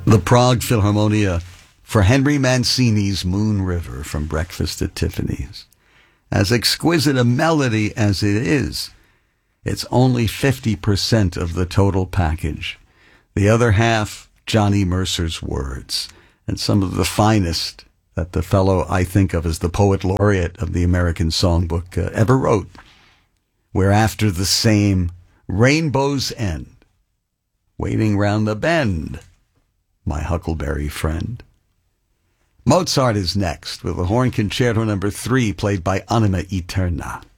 The Prague Philharmonia for Henry Mancini's Moon River from Breakfast at Tiffany's. As exquisite a melody as it is, it's only 50% of the total package. The other half, Johnny Mercer's words, and some of the finest that the fellow I think of as the poet laureate of the American Songbook ever wrote. We're after the same rainbow's end, waiting round the bend, my huckleberry friend. Mozart is next with the Horn Concerto No. 3 played by Anima Eterna.